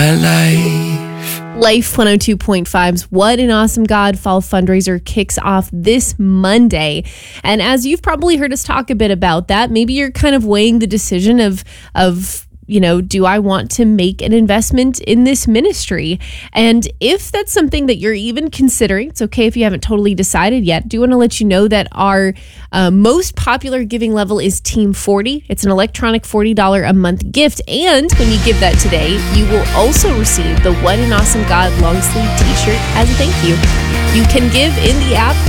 Life 102.5's What an Awesome God Fall fundraiser kicks off this Monday. And as you've probably heard us talk a bit about that, maybe you're kind of weighing the decision of do I want to make an investment in this ministry? And if that's something that you're even considering, it's okay if you haven't totally decided yet. Do want to let you know that our most popular giving level is Team 40. It's an electronic $40 a month gift. And when you give that today, you will also receive the What an Awesome God long sleeve t-shirt as a thank you. You can give in the app